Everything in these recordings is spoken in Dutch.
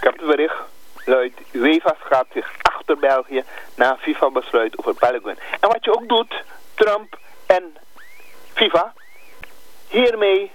Ik heb het bericht. Luidt, UEFA schaadt zich achter België na FIFA-besluit over Balogun. En wat je ook doet, Trump en FIFA, hiermee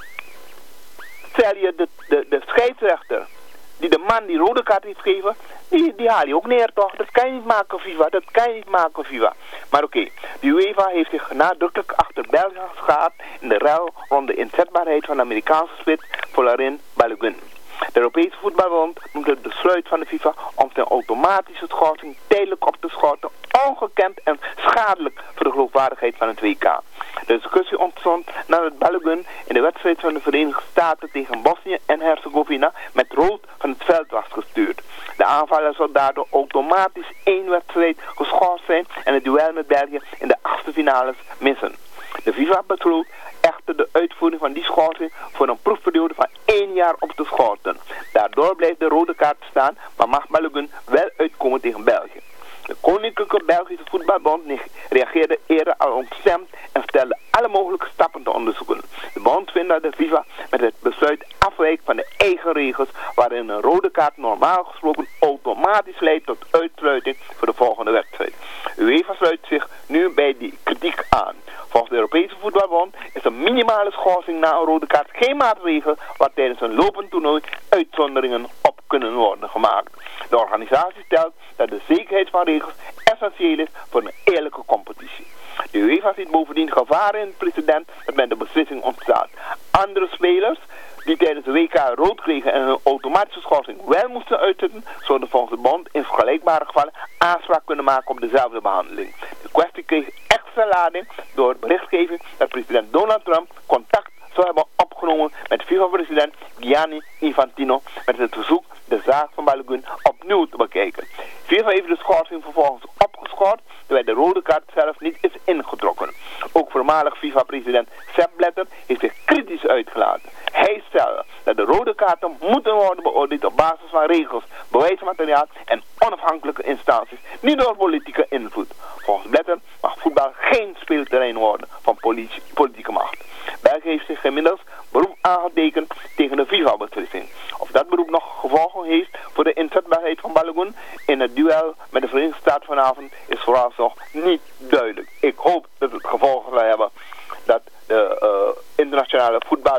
stel je de scheidsrechter die de man die rode kaart heeft gegeven, die haal je ook neer toch? Dat kan je niet maken, FIFA. Dat kan je niet maken, FIFA. Maar oké, de UEFA heeft zich nadrukkelijk achter België geschaard in de ruil rond de inzetbaarheid van de Amerikaanse spits Folarin Balogun. De Europese Voetbalbond noemt het besluit van de FIFA om zijn automatische schorsing tijdelijk op te schorten ongekend en schadelijk voor de geloofwaardigheid van het WK. De discussie ontstond nadat Balogun in de wedstrijd van de Verenigde Staten tegen Bosnië en Herzegovina met rood van het veld was gestuurd. De aanvaller zou daardoor automatisch 1 wedstrijd geschorst zijn en het duel met België in de achtste finales missen. De FIFA besloot echter de uitvoering van die schorsing voor een proefperiode van 1 jaar op te schorten. Daardoor blijft de rode kaart staan, maar mag Balogun wel uitkomen tegen België. De Koninklijke Belgische Voetbalbond reageerde eerder al ontstemd en stelde alle mogelijke stappen te onderzoeken. De bond vindt dat de FIFA met het besluit afwijkt van de eigen regels, waarin een rode kaart normaal gesproken automatisch leidt tot uitsluiting voor de volgende wedstrijd. UEFA sluit zich nu bij die kritiek aan. Volgens de Europese Voetbalbond is een minimale schorsing na een rode kaart geen maatregel waar tijdens een lopend toernooi uitzonderingen op kunnen worden gemaakt. De organisatie stelt dat de zekerheid van regels essentieel is voor een eerlijke competitie. De UEFA ziet bovendien gevaren in het precedent dat met de beslissing ontstaat. Andere spelers die tijdens de WK rood kregen en hun automatische schorsing wel moesten uitzetten, zouden volgens de bond in vergelijkbare gevallen aanspraak kunnen maken op dezelfde behandeling. De kwestie kreeg extra lading door berichtgeving dat president Donald Trump contact zou hebben opgenomen met FIFA-president Gianni Infantino met het verzoek de zaak van Balogun opnieuw te bekijken. FIFA heeft de schorsing vervolgens opgeschort, terwijl de rode kaart zelf niet is ingetrokken. Ook voormalig FIFA-president Sepp Blatter heeft zich kritisch uitgelaten. Hij stelde dat de rode kaarten moeten worden beoordeeld op basis van regels, bewijsmateriaal en onafhankelijke instanties, niet door politieke invloed. Volgens Blatter mag voetbal geen speelterrein worden van politieke macht. België heeft zich inmiddels beroep aangetekend tegen de FIFA-beslissing. Of dat beroep nog gevolgen heeft voor de inzetbaarheid van Balogun in het duel met de Verenigde Staten vanavond is vooralsnog niet duidelijk. Ik hoop dat het gevolgen zal hebben dat de internationale voetbal